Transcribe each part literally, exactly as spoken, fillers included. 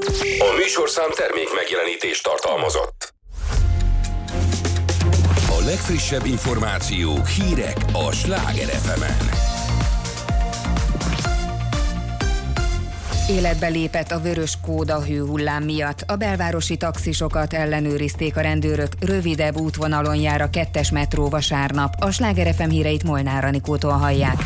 A műsorszám termék megjelenítést tartalmazott. A legfrissebb információk, hírek a Sláger ef emen. Életbe lépett a vörös kód a hőhullám miatt. A belvárosi taxisokat ellenőrizték a rendőrök. Rövidebb útvonalon jár a kettes metró vasárnap. A Sláger ef em híreit Molnár Anikótól hallják.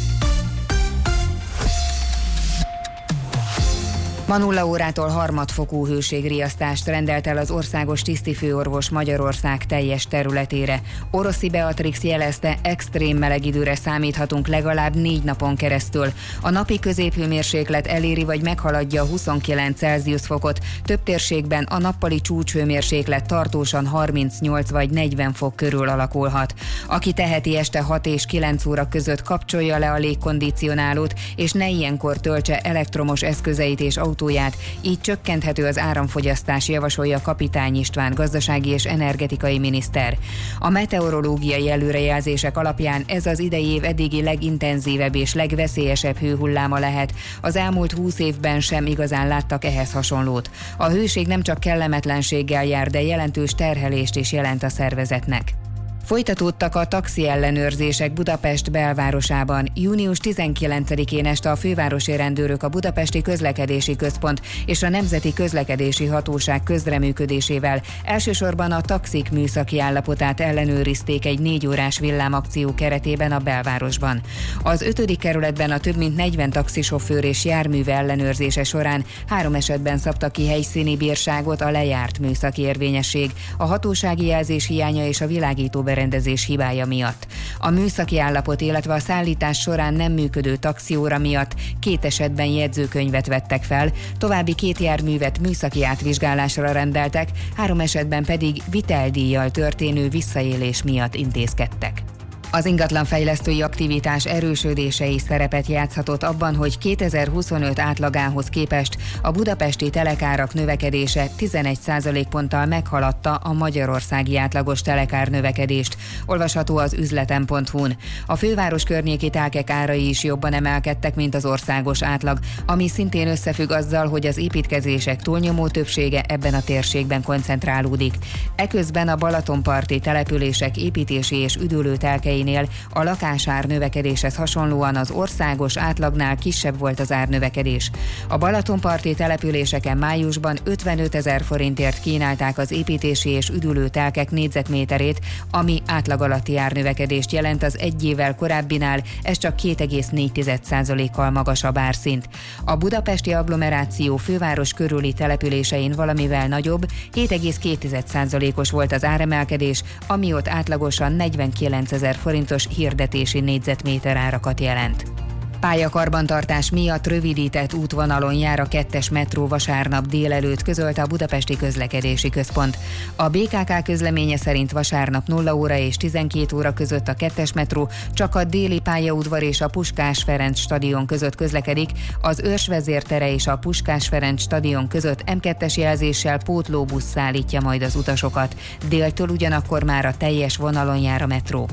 Ma nulla órától harmadfokú hőségriasztást rendelt el az országos tisztifőorvos Magyarország teljes területére. Oroszi Beatrix jelezte, extrém meleg időre számíthatunk legalább négy napon keresztül. A napi középhőmérséklet eléri vagy meghaladja a huszonkilenc Celsius fokot, több térségben a nappali csúcshőmérséklet tartósan harmincnyolc vagy negyven fok körül alakulhat. Aki teheti, este hat és kilenc óra között kapcsolja le a légkondicionálót, és ne ilyenkor töltse elektromos eszközeit és autóját, így csökkenthető az áramfogyasztás, javasolja Kapitány István gazdasági és energetikai miniszter. A meteorológiai előrejelzések alapján ez az idei év eddigi legintenzívebb és legveszélyesebb hőhulláma lehet. Az elmúlt húsz évben sem igazán láttak ehhez hasonlót. A hőség nem csak kellemetlenséggel jár, de jelentős terhelést is jelent a szervezetnek. Folytatódtak a taxi ellenőrzések Budapest belvárosában. június tizenkilencedikén este a fővárosi rendőrök, a Budapesti Közlekedési Központ és a Nemzeti Közlekedési Hatóság közreműködésével elsősorban a taxik műszaki állapotát ellenőrizték egy négy órás villámakció keretében a belvárosban. Az ötödik kerületben a több mint negyven taxisofőr és járműve ellenőrzése során három esetben szabtak ki helyszíni bírságot a lejárt műszaki érvényesség, a hatósági jelzés hiánya és a világító berendezés hibája miatt. A műszaki állapot, illetve a szállítás során nem működő taxióra miatt két esetben jegyzőkönyvet vettek fel, további két járművet műszaki átvizsgálásra rendeltek, három esetben pedig viteldíjjal történő visszaélés miatt intézkedtek. Az ingatlanfejlesztői aktivitás erősödése is szerepet játszhatott abban, hogy kétezer-huszonöt átlagához képest a budapesti telekárak növekedése tizenegy százalékponttal meghaladta a magyarországi átlagos telekár növekedést, olvasható az üzletem pont hu-n. A főváros környéki telkek árai is jobban emelkedtek, mint az országos átlag, ami szintén összefügg azzal, hogy az építkezések túlnyomó többsége ebben a térségben koncentrálódik. Eközben a balatonparti települések építési és üdülő telkei a lakásár növekedéshez hasonlóan az országos átlagnál kisebb volt az árnövekedés. A balatonparti településeken májusban ötvenötezer forintért kínálták az építési és üdülő telkek négyzetméterét, ami átlag alatti árnövekedést jelent az egy évvel korábbinál, ez csak két egész négy százalékkal magasabb árszint. A budapesti agglomeráció főváros körüli településein valamivel nagyobb, hét egész két százalékos volt az áremelkedés, ami ott átlagosan negyvenkilencezer forintos hirdetési négyzetméter árakat jelent. Pályakarbantartás miatt rövidített útvonalon jár a kettes metró vasárnap délelőtt, közölte a Budapesti Közlekedési Központ. A bé ká ká közleménye szerint vasárnap nulla óra és tizenkét óra között a kettes metró csak a déli pályaudvar és a Puskás Ferenc stadion között közlekedik, az Őrsvezér tere és a Puskás Ferenc stadion között em kettes jelzéssel pótlóbusz szállítja majd az utasokat. Déltől ugyanakkor már a teljes vonalon jár a metró.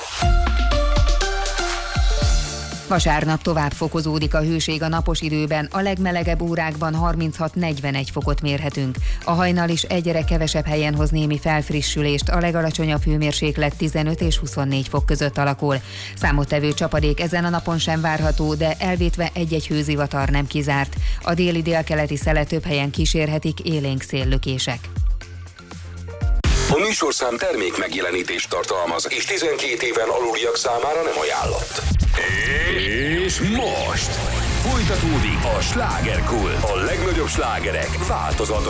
Vasárnap tovább fokozódik a hőség a napos időben, a legmelegebb órákban harminchat-negyvenegy fokot mérhetünk. A hajnal is egyre kevesebb helyen hoz némi felfrissülést, a legalacsonyabb hőmérséklet tizenöt és huszonnégy fok között alakul. Számottevő csapadék ezen a napon sem várható, de elvétve egy-egy hőzivatar nem kizárt. A déli délkeleti szele több helyen kísérhetik élénk széllökések. A műsorszám termék megjelenítést tartalmaz, és tizenkét éven aluliak számára nem ajánlott. És most folytatódik a Slágerkult, a legnagyobb slágerek változatos